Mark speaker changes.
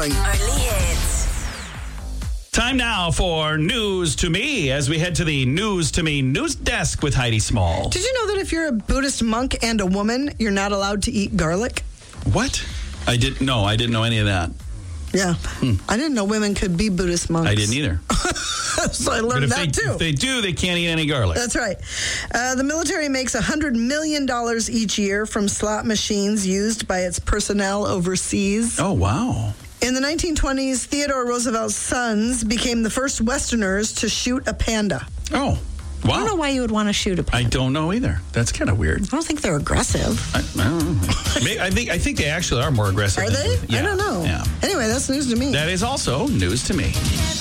Speaker 1: morning.
Speaker 2: Early hits.
Speaker 3: Time now for News to Me as we head to the News to Me news desk with Heidi Small.
Speaker 4: Did you know that if you're a Buddhist monk and a woman, you're not allowed to eat garlic?
Speaker 3: What? I didn't know any of that.
Speaker 4: Yeah. I didn't know women could be Buddhist monks.
Speaker 3: I didn't either.
Speaker 4: So I learned that too.
Speaker 3: If they do, they can't eat any garlic.
Speaker 4: That's right. The military makes $100 million each year from slot machines used by its personnel overseas.
Speaker 3: Oh, wow.
Speaker 4: In the 1920s, Theodore Roosevelt's sons became the first Westerners to shoot a panda.
Speaker 3: Oh, wow.
Speaker 5: I don't know why you would want to shoot a panda.
Speaker 3: I don't know either. That's kind of weird.
Speaker 5: I don't think they're aggressive.
Speaker 3: I don't know. I think they actually are more aggressive.
Speaker 4: Are they?
Speaker 3: Yeah.
Speaker 4: I don't know.
Speaker 3: Yeah.
Speaker 4: Anyway, that's news to me.
Speaker 3: That is also news to me.